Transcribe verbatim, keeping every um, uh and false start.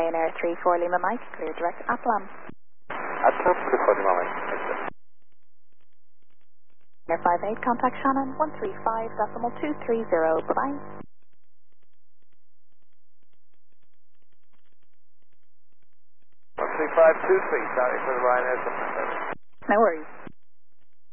Ryanair three four Lima Mike, clear direct Atlam. Atlam, three four Lima Mike. Air five eight, contact Shannon, one three five decimal two three zero, bye-bye. one three five two three, sorry for the Ryanair. No worries.